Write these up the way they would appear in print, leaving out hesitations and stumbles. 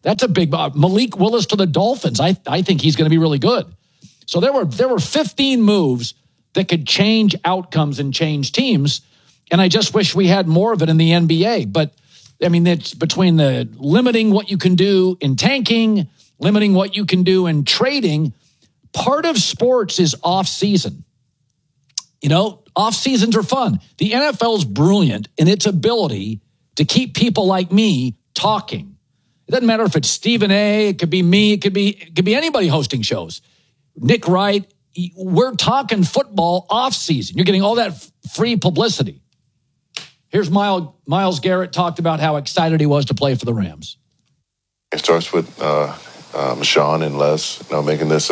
That's a big Malik Willis to the Dolphins. I think he's going to be really good. So there were 15 moves that could change outcomes and change teams. And I just wish we had more of it in the NBA. But I mean, it's between the limiting what you can do in tanking, limiting what you can do in trading. Part of sports is off season. You know, off seasons are fun. The NFL is brilliant in its ability to keep people like me talking. It doesn't matter if it's Stephen A., it could be me, it could be anybody hosting shows. Nick Wright, we're talking football off season. You're getting all that free publicity. Here's Myles Garrett talked about how excited he was to play for the Rams. It starts with Sean and Les, making this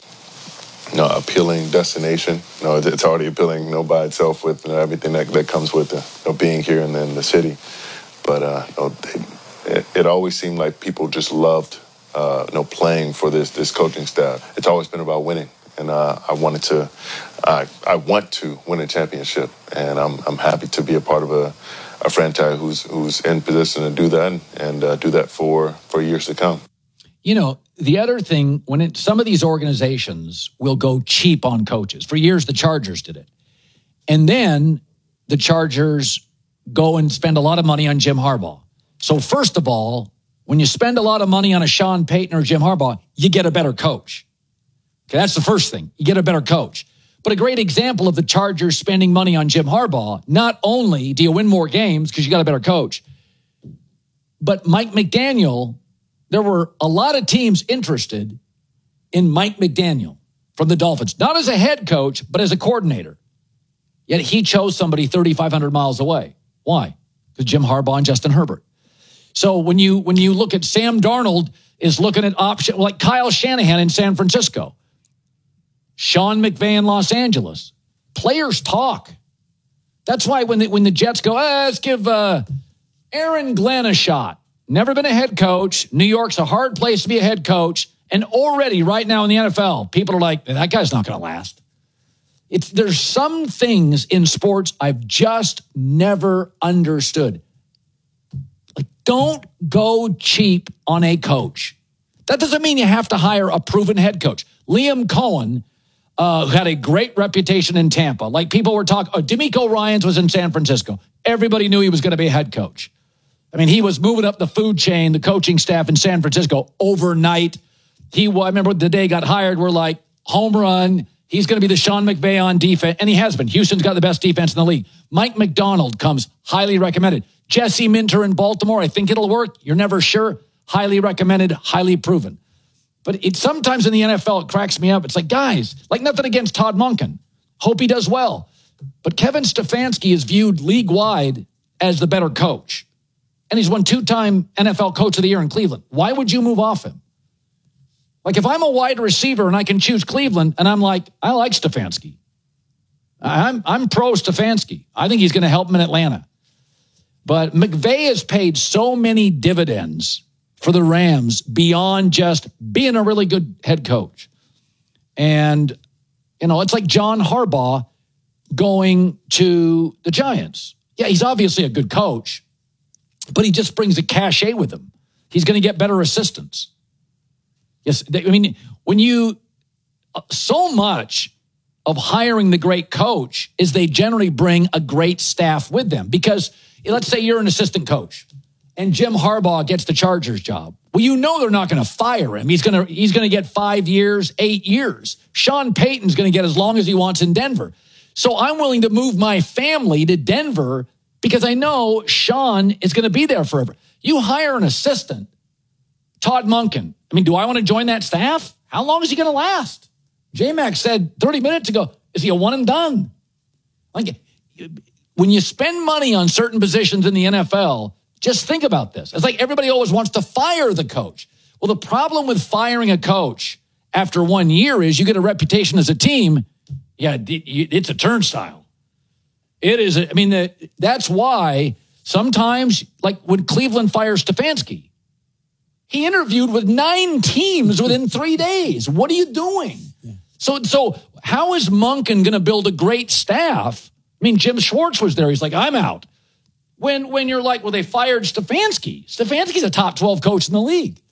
appealing destination. It's already appealing, by itself with everything that comes with being here and then the city. But it always seemed like people just loved playing for this coaching staff. It's always been about winning, and I want to win a championship, and I'm happy to be a part of a franchise who's in position to do that and do that for years to come. You know, the other thing, some of these organizations will go cheap on coaches. For years, the Chargers did it. And then the Chargers go and spend a lot of money on Jim Harbaugh. So first of all, when you spend a lot of money on a Sean Payton or Jim Harbaugh, you get a better coach. Okay, that's the first thing. You get a better coach. But a great example of the Chargers spending money on Jim Harbaugh, not only do you win more games because you got a better coach, but Mike McDaniel, there were a lot of teams interested in Mike McDaniel from the Dolphins, not as a head coach, but as a coordinator. Yet he chose somebody 3,500 miles away. Why? Because Jim Harbaugh and Justin Herbert. So when you look at Sam Darnold is looking at option like Kyle Shanahan in San Francisco, Sean McVay in Los Angeles, players talk. That's why when the Jets go, let's give Aaron Glenn a shot. Never been a head coach. New York's a hard place to be a head coach. And already right now in the NFL, people are like, that guy's not going to last. There's some things in sports I've just never understood. Like, don't go cheap on a coach. That doesn't mean you have to hire a proven head coach. Liam Cohen had a great reputation in Tampa. Like people were talking, D'Amico Ryans was in San Francisco. Everybody knew he was going to be a head coach. I mean, he was moving up the food chain, the coaching staff in San Francisco overnight. I remember the day he got hired, we're like, home run. He's going to be the Sean McVay on defense. And he has been. Houston's got the best defense in the league. Mike McDonald comes, highly recommended. Jesse Minter in Baltimore, I think it'll work. You're never sure. Highly recommended, highly proven. But sometimes in the NFL, it cracks me up. It's like, guys, like nothing against Todd Monken. Hope he does well. But Kevin Stefanski is viewed league-wide as the better coach. And he's won 2-time NFL Coach of the Year in Cleveland. Why would you move off him? Like if I'm a wide receiver and I can choose Cleveland and I'm like, I like Stefanski. I'm pro Stefanski. I think he's going to help him in Atlanta. But McVay has paid so many dividends for the Rams beyond just being a really good head coach. And, it's like John Harbaugh going to the Giants. Yeah, he's obviously a good coach, but he just brings a cachet with him. He's going to get better assistants. Yes, so much of hiring the great coach is they generally bring a great staff with them. Because let's say you're an assistant coach and Jim Harbaugh gets the Chargers job. Well, they're not going to fire him. He's going to get 5 years, 8 years. Sean Payton's going to get as long as he wants in Denver. So I'm willing to move my family to Denver because I know Sean is going to be there forever. You hire an assistant, Todd Monken. I mean, do I want to join that staff? How long is he going to last? J-Mac said 30 minutes ago, is he a one and done? Like, when you spend money on certain positions in the NFL, just think about this. It's like everybody always wants to fire the coach. Well, the problem with firing a coach after 1 year is you get a reputation as a team. Yeah, it's a turnstile. It is. That's why sometimes, like when Cleveland fires Stefanski, he interviewed with 9 teams within 3 days. What are you doing? Yeah. So how is Monken going to build a great staff? I mean, Jim Schwartz was there. He's like, I'm out. When you're like, well, they fired Stefanski. Stefanski's a top 12 coach in the league.